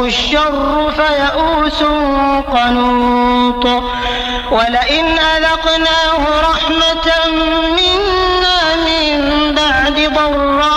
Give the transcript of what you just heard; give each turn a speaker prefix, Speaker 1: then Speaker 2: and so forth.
Speaker 1: الشر فيئوس قنوط ولئن أذقناه رحمة منا من بعد ضراء